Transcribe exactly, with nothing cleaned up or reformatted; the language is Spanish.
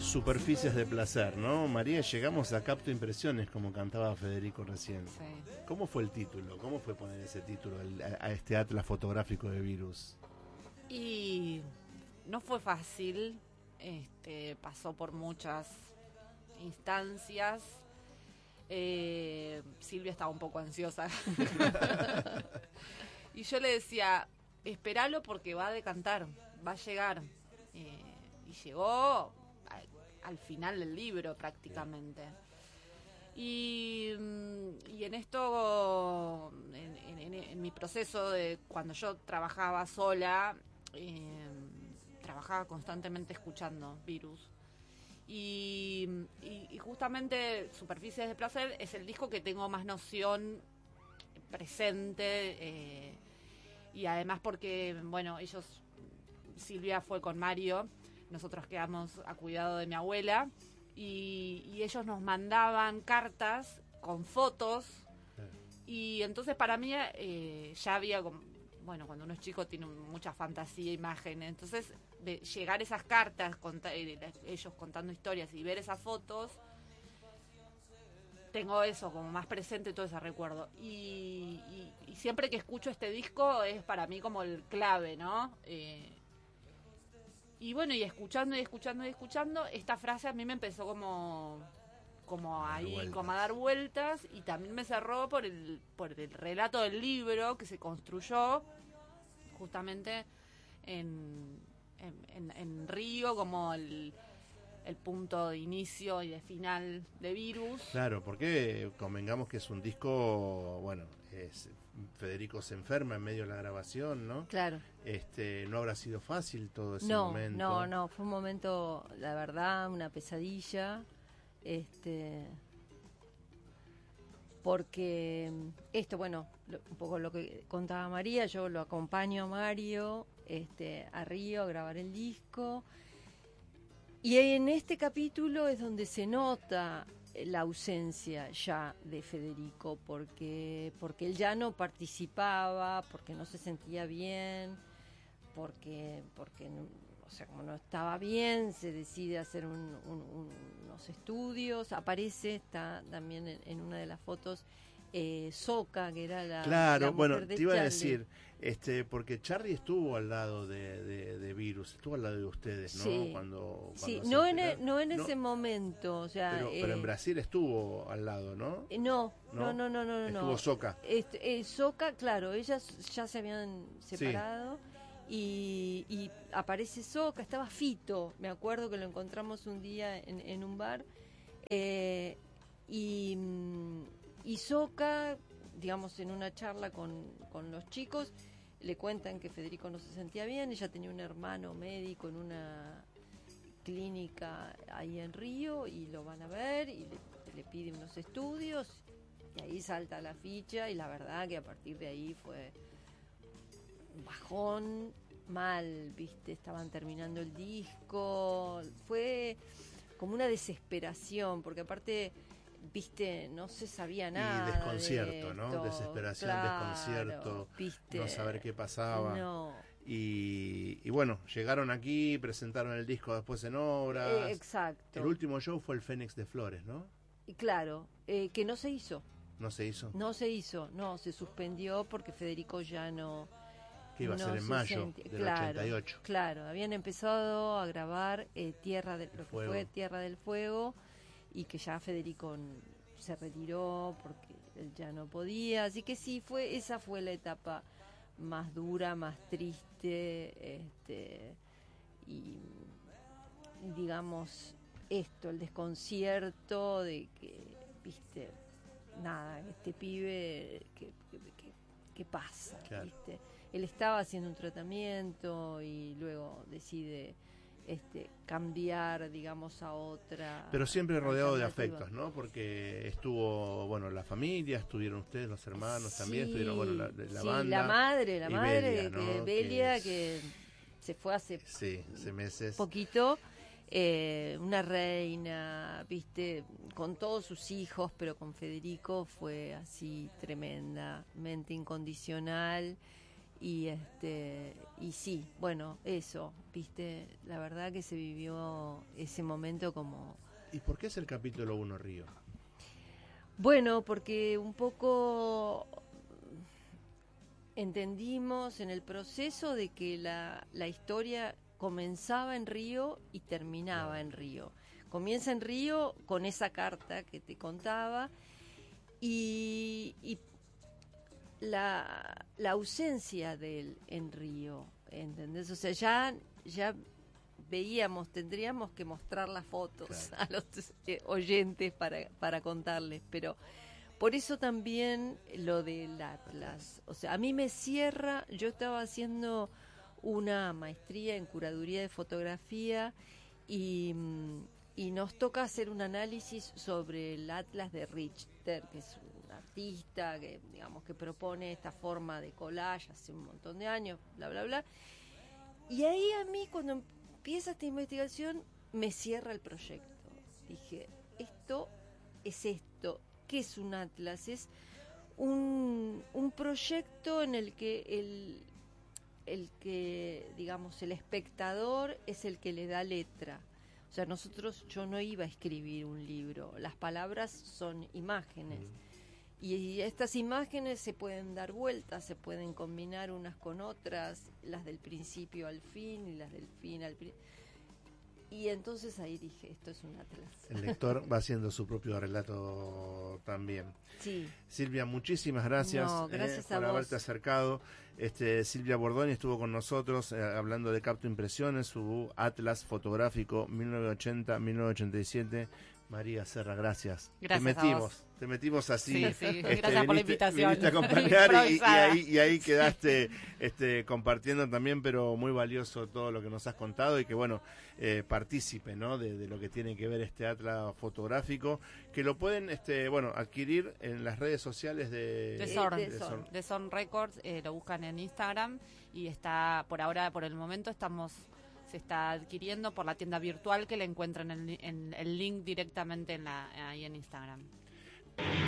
Superficies de placer, ¿no? María, llegamos a Capto Impresiones, como cantaba Federico recién. Sí. ¿Cómo fue el título? ¿Cómo fue poner ese título a, a este atlas fotográfico de Virus? Y no fue fácil, este, pasó por muchas instancias. Eh, Silvia estaba un poco ansiosa. Y yo le decía, espéralo porque va a decantar, va a llegar. Eh, y llegó al, al final del libro prácticamente. Y, y en esto, en, en, en mi proceso de cuando yo trabajaba sola, eh, trabajaba constantemente escuchando Virus. Y, y, y justamente Superficies de Placer es el disco que tengo más noción presente, eh, y además porque, bueno, ellos, Silvia fue con Mario, nosotros quedamos a cuidado de mi abuela, y, y ellos nos mandaban cartas con fotos, y entonces para mí eh, ya había, como, bueno, cuando uno es chico tiene mucha fantasía, imágenes, entonces de llegar esas cartas, cont- ellos contando historias y ver esas fotos, tengo eso como más presente, todo ese recuerdo. Y, y, y siempre que escucho este disco es para mí como el clave, ¿no? Eh, y bueno, y escuchando y escuchando y escuchando, esta frase a mí me empezó como como A dar ahí, vueltas. como a dar vueltas, y también me cerró por el, por el relato del libro que se construyó justamente en, en, en, en Río, como el, el punto de inicio y de final de Virus. Claro, porque convengamos que es un disco, bueno, es, Federico se enferma en medio de la grabación, ¿no? Claro. Este, no habrá sido fácil todo ese No, momento. no, no, fue un momento, la verdad, una pesadilla, este, porque esto, bueno, lo, un poco lo que contaba María, yo lo acompaño a Mario, este, a Río a grabar el disco, y en este capítulo es donde se nota la ausencia ya de Federico, porque, porque él ya no participaba, porque no se sentía bien, porque, porque o sea, como no estaba bien, se decide hacer un, un, un, unos estudios, aparece, está también en, en una de las fotos, eh, Soca, que era la, Claro, la bueno, mujer de te iba a Charlie. decir, este, porque Charlie estuvo al lado de, de, de Virus, estuvo al lado de ustedes, ¿no? Sí, Cuando, sí, cuando no se en, e, enteraron. no en No, ese momento, o sea... pero, eh, pero en Brasil estuvo al lado, ¿no? eh, no, ¿No? no, no, no, no, no. Estuvo Soca. Este, eh, Soca, claro, ellas ya se habían separado. Sí. Y, y aparece Soca, estaba Fito, me acuerdo que lo encontramos un día en, en un bar, eh, y, y Soca, digamos, en una charla con, con los chicos, le cuentan que Federico no se sentía bien, ella tenía un hermano médico en una clínica ahí en Río, y lo van a ver, y le, le pide unos estudios, y ahí salta la ficha, y la verdad que a partir de ahí fue... bajón, mal, viste, estaban terminando el disco, fue como una desesperación, porque aparte, viste, no se sabía nada. Y desconcierto, de ¿no? esto. Desesperación, Claro, desconcierto, viste, no saber qué pasaba. No. Y, y bueno, llegaron aquí, presentaron el disco después en obras. Eh, exacto. El último show fue el Fénix de Flores, ¿no? Y claro, eh, que no se hizo. ¿No se hizo? No se hizo, no, se suspendió porque Federico ya no... Que iba a no ser en se mayo senti- del claro, ochenta y ocho. Claro, habían empezado a grabar eh, Tierra de, lo que Fuego. fue Tierra del Fuego, y que ya Federico n- se retiró porque él ya no podía, así que sí, fue esa fue la etapa más dura, más triste, este, y digamos esto, el desconcierto de que, viste, nada, este pibe, ¿qué, qué, qué, qué pasa? Claro. ¿Viste? Él estaba haciendo un tratamiento y luego decide este cambiar, digamos, a otra. Pero siempre rodeado de alternativa. afectos, ¿no? Porque estuvo, bueno, la familia, estuvieron ustedes, los hermanos Sí, también, estuvieron, bueno, la, la sí, banda. la madre, la y madre, Belia, que ¿no? Belia, que, que se fue hace sí, hace meses. poquito, eh, una reina, viste, con todos sus hijos, pero con Federico fue así tremendamente incondicional, Y este y sí, bueno, eso, viste, la verdad que se vivió ese momento como... ¿Y por qué es el capítulo uno Río? Bueno, porque un poco entendimos en el proceso de que la, la historia comenzaba en Río y terminaba Claro. en Río. Comienza en Río con esa carta que te contaba y, y la, la ausencia de él en Río, ¿entendés? O sea, ya, ya veíamos, tendríamos que mostrar las fotos Claro. a los eh, oyentes para, para contarles, pero por eso también lo del Atlas. O sea, a mí me cierra, yo estaba haciendo una maestría en curaduría de fotografía y, y nos toca hacer un análisis sobre el Atlas de Richter, que es un artista que, digamos, que propone esta forma de collage hace un montón de años, bla, bla, bla. Y ahí a mí, cuando empieza esta investigación, me cierra el proyecto. Dije, esto es esto. ¿Qué es un atlas? Es un, un proyecto en el que el, el que, digamos, el espectador es el que le da letra. O sea, nosotros, yo no iba a escribir un libro, las palabras son imágenes. Mm. Y, y estas imágenes se pueden dar vueltas, se pueden combinar unas con otras, las del principio al fin y las del fin al principio. Y entonces ahí dije, esto es un atlas. El lector va haciendo su propio relato también. Sí. Silvia, muchísimas gracias, no, gracias eh, por a haberte vos. acercado. Este, Silvia Bordoni estuvo con nosotros eh, hablando de Capto Impresiones, su atlas fotográfico mil novecientos ochenta a mil novecientos ochenta y siete. María Serra, gracias. Gracias te metimos, a vos. te metimos así. Sí, sí. Este, Gracias viniste, por la invitación. Viniste a acompañar y, y, Improvisada. ahí, y ahí quedaste este, compartiendo también, pero muy valioso todo lo que nos has contado y que bueno, eh, partícipe, ¿no? de, de lo que tiene que ver este atlas fotográfico, que lo pueden este, bueno, adquirir en las redes sociales de, De Zorn. de de Zorn. De Zorn Records, eh, lo buscan en Instagram y está, por ahora, por el momento, estamos se está adquiriendo por la tienda virtual que le encuentran en, en el link directamente en la, ahí en Instagram.